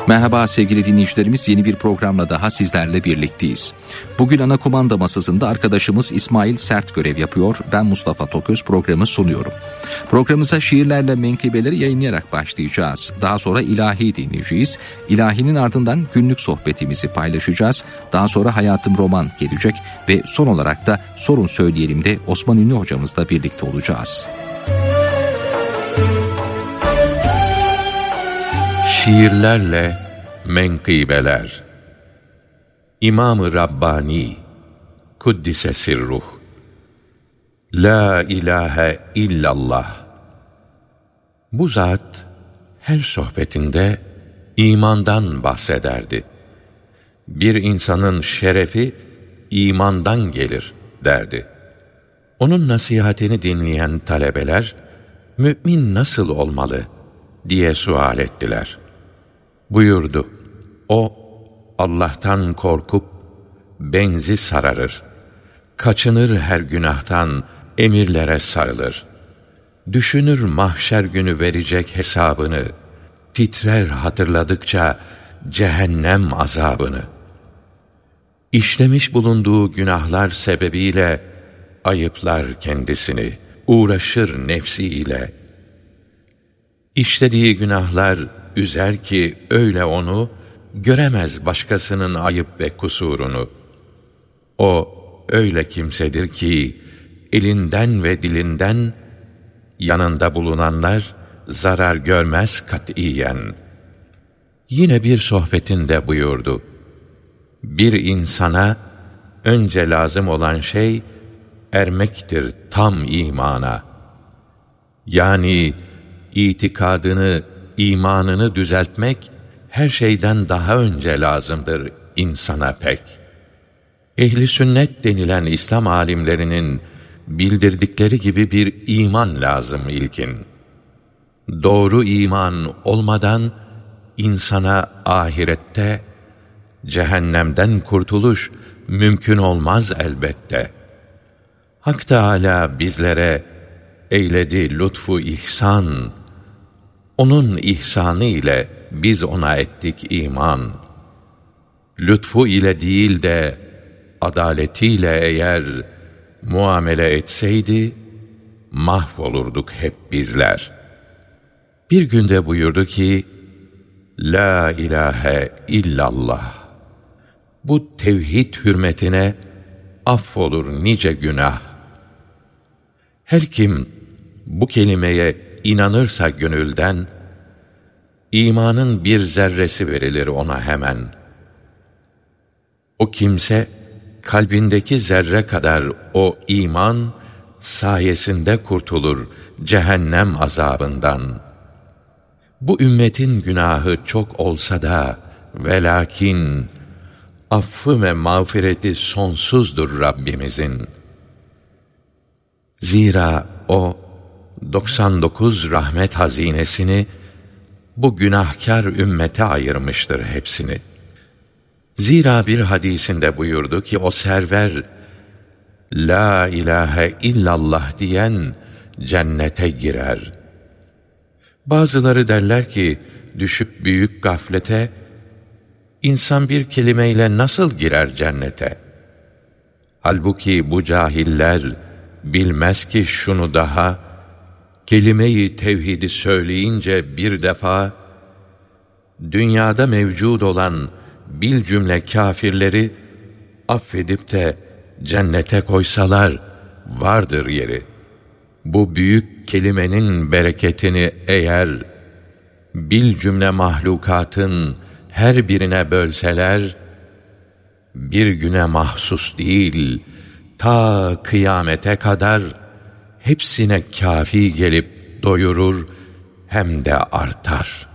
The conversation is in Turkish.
Merhaba sevgili dinleyicilerimiz, yeni bir programla daha sizlerle birlikteyiz. Bugün ana kumanda masasında arkadaşımız İsmail Sert görev yapıyor. Ben Mustafa Toköz programı sunuyorum. Programımıza şiirlerle menkıbeleri yayınlayarak başlayacağız. Daha sonra ilahi dinleyeceğiz. İlahinin ardından günlük sohbetimizi paylaşacağız. Daha sonra Hayatım Roman gelecek ve son olarak da Sorun Söyleyelim de Osman Ünlü hocamızla birlikte olacağız. Şiirlerle menkıbeler. İmam-ı Rabbani Kuddise Sirruh. La ilahe illallah. Bu zat her sohbetinde imandan bahsederdi. Bir insanın şerefi imandan gelir derdi. Onun nasihatini dinleyen talebeler, mümin nasıl olmalı diye sual ettiler. Buyurdu, o Allah'tan korkup benzi sararır, kaçınır her günahtan, emirlere sarılır. Düşünür mahşer günü verecek hesabını, titrer hatırladıkça cehennem azabını. İşlemiş bulunduğu günahlar sebebiyle ayıplar kendisini, uğraşır nefsiyle. İşlediği günahlar üzer ki öyle onu, göremez başkasının ayıp ve kusurunu. O öyle kimsedir ki elinden ve dilinden yanında bulunanlar zarar görmez katiyen. Yine bir sohbetinde buyurdu: bir insana önce lazım olan şey ermektir tam imana. Yani itikadını, imanını düzeltmek her şeyden daha önce lazımdır insana pek. Ehli sünnet denilen İslam alimlerinin bildirdikleri gibi bir iman lazım ilkin. Doğru iman olmadan insana ahirette cehennemden kurtuluş mümkün olmaz elbette. Hak Teâlâ bizlere eyledi lütfu ihsan, onun ihsanı ile biz ona ettik iman. Lütfu ile değil de adaletiyle eğer muamele etseydi, mahvolurduk hep bizler. Bir günde buyurdu ki, La ilahe illallah. Bu tevhid hürmetine affolur nice günah. Her kim bu kelimeye inanırsa gönülden, imanın bir zerresi verilir ona hemen. O kimse, kalbindeki zerre kadar o iman sayesinde kurtulur cehennem azabından. Bu ümmetin günahı çok olsa da, velakin affı ve mağfireti sonsuzdur Rabbimizin. Zira o 99 rahmet hazinesini bu günahkar ümmete ayırmıştır hepsini. Zira bir hadisinde buyurdu ki o server, La ilahe illallah diyen cennete girer. Bazıları derler ki, düşüp büyük gaflete, insan bir kelimeyle nasıl girer cennete? Halbuki bu cahiller bilmez ki şunu daha, kelime-i tevhidi söyleyince bir defa, dünyada mevcud olan bil cümle kâfirleri affedip de cennete koysalar vardır yeri. Bu büyük kelimenin bereketini eğer bil cümle mahlukatın her birine bölseler, bir güne mahsus değil, ta kıyamete kadar hepsine kâfi gelip doyurur hem de artar.